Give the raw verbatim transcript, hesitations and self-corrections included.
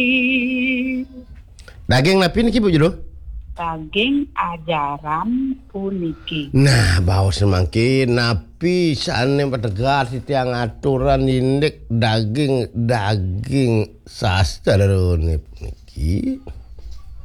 Daging napi niki Bu Jero? Daging ajaran puniki. Nah, bawa semangki napi saane petegar sitiang aturan indek daging daging sastra niki.